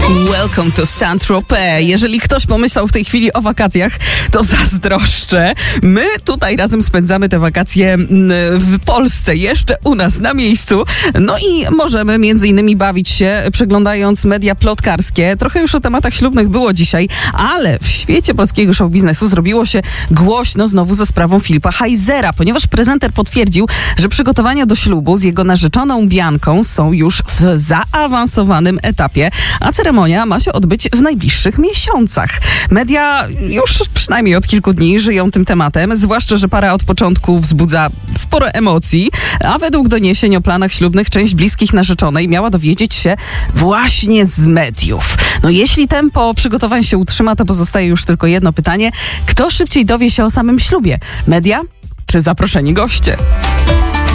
Welcome to Saint-Tropez. Jeżeli ktoś pomyślał w tej chwili o wakacjach, to zazdroszczę. My tutaj razem spędzamy te wakacje w Polsce, jeszcze u nas na miejscu. No i możemy między innymi bawić się, przeglądając media plotkarskie. Trochę już o tematach ślubnych było dzisiaj, ale w świecie polskiego show biznesu zrobiło się głośno znowu ze sprawą Filipa Heisera, ponieważ prezenter potwierdził, że przygotowania do ślubu z jego narzeczoną Bianką są już w zaawansowanym etapie, a ceremonia ma się odbyć w najbliższych miesiącach. Media już przynajmniej od kilku dni żyją tym tematem, zwłaszcza, że para od początku wzbudza sporo emocji, a według doniesień o planach ślubnych część bliskich narzeczonej miała dowiedzieć się właśnie z mediów. No jeśli tempo przygotowań się utrzyma, to pozostaje już tylko jedno pytanie. Kto szybciej dowie się o samym ślubie? Media czy zaproszeni goście?